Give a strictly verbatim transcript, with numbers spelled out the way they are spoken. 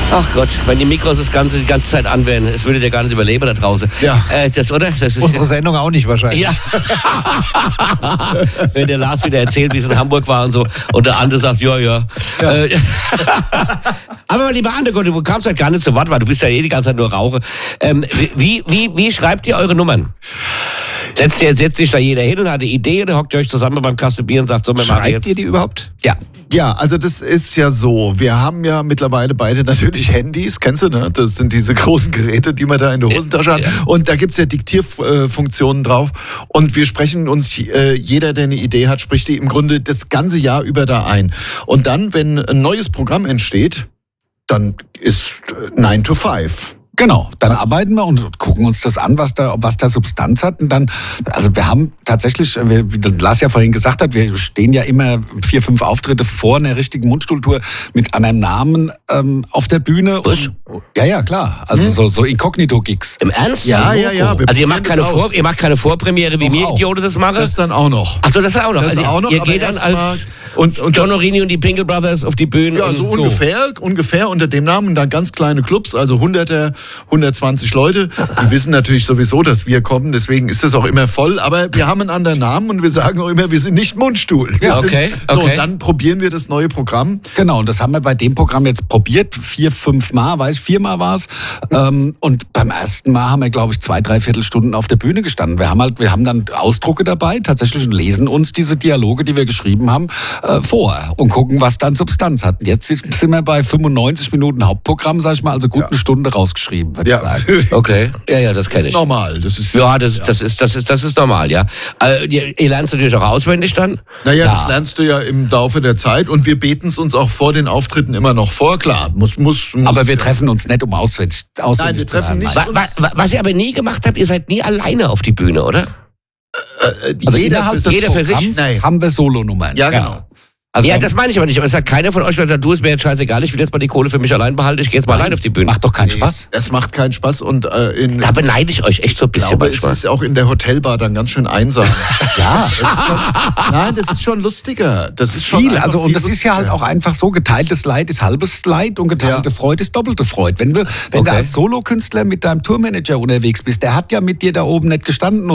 Ach Gott, wenn die Mikros das Ganze die ganze Zeit an wären, es würde der gar nicht überleben da draußen. Ja. Äh, das, oder? Das ist Unsere Sendung auch nicht wahrscheinlich. Ja. Wenn der Lars wieder erzählt, wie es in Hamburg war und so, und der andere sagt, ja, ja. ja. Äh, aber lieber Ande, du kamst halt gar nicht zu Wort, weil du bist ja eh die ganze Zeit nur Rauche. Ähm, wie, wie, wie schreibt ihr eure Nummern? Setzt, ihr, setzt sich da jeder hin und hat eine Idee oder hockt ihr euch zusammen beim Kasten Bier und sagt, so, wir machen jetzt... Schreibt ihr die überhaupt? Ja. Ja, also das ist ja so. Wir haben ja mittlerweile beide natürlich Handys, kennst du, ne? Das sind diese großen Geräte, die man da in der Hosentasche hat. Ja. Und da gibt's ja Diktierfunktionen drauf. Und wir sprechen uns, äh, jeder, der eine Idee hat, spricht die im Grunde das ganze Jahr über da ein. Und dann, wenn ein neues Programm entsteht, dann ist nine to five. Genau, dann arbeiten wir und gucken uns das an, was da, was da Substanz hat. Und dann, also wir haben tatsächlich, wie Lars ja vorhin gesagt hat, wir stehen ja immer vier, fünf Auftritte vor einer richtigen Mundstuhltour mit einem Namen ähm, auf der Bühne. Und, ja, ja, klar. Also hm. so, so Inkognito-Gigs. Im Ernst? Ja, ja, ja. Also ihr macht keine, Vor, ihr macht keine Vorpremiere, wie mir Idioten das machen? Das dann auch noch. Achso, das auch noch. Das also auch noch. Ihr geht dann als und, und John Orini und die Pinkel Brothers auf die Bühne. Ja, so und ungefähr, so. ungefähr unter dem Namen. Und dann ganz kleine Clubs, also Hunderter, hundertzwanzig Leute. Die wissen natürlich sowieso, dass wir kommen, deswegen ist das auch immer voll. Aber wir haben einen anderen Namen und wir sagen auch immer, wir sind nicht Mundstuhl. Wir ja, okay, sind, so, okay. Und dann probieren wir das neue Programm. Genau, und das haben wir bei dem Programm jetzt probiert. Vier, fünf Mal, weiß ich, viermal war es. Ähm, und beim ersten Mal haben wir, glaube ich, zwei, drei Viertelstunden auf der Bühne gestanden. Wir haben halt, wir haben dann Ausdrucke dabei, tatsächlich, und lesen uns diese Dialoge, die wir geschrieben haben, äh, vor und gucken, was dann Substanz hat. Und jetzt sind wir bei fünfundneunzig Minuten Hauptprogramm, sag ich mal, also gut ja. eine Stunde rausgeschrieben, würde ja. ich sagen. Okay, ja, ja, das kenne ich. Das ist normal. Das ist, ja, das, ja. Das, ist, das, ist, das ist normal, ja. Äh, ihr, ihr lernt es natürlich auch auswendig dann? Naja, ja. das lernst du ja im Laufe der Zeit und wir beten es uns auch vor den Auftritten immer noch vor, klar. Muss, muss, muss, aber wir treffen uns nicht, um auswendig, auswendig Nein, wir zu lernen. treffen nicht. Was, was, was ihr aber nie gemacht habt, ihr seid nie alleine auf die Bühne, oder? Äh, also jeder innerhalb für, jeder für sich? Nein. Haben wir Solonummern. Ja, genau. Also ja, das meine ich aber nicht. Aber es sagt keiner von euch, weil sagt, du, es mir jetzt scheißegal, ich will jetzt mal die Kohle für mich allein behalten, ich gehe jetzt mal Nein, allein auf die Bühne. Macht doch keinen nee, Spaß. Es macht keinen Spaß und äh, in, da beneide ich euch echt so ein bisschen glaube, manchmal. Es ist auch in der Hotelbar dann ganz schön einsam. Ja. Das ist schon, nein, das ist schon lustiger. Das ist schon viel. Also, und viel das ist ja halt auch einfach so, geteiltes Leid ist halbes Leid und geteilte ja. Freude ist doppelte Freude. Wenn, wir, wenn okay. du als Solokünstler mit deinem Tourmanager unterwegs bist, der hat ja mit dir da oben nicht gestanden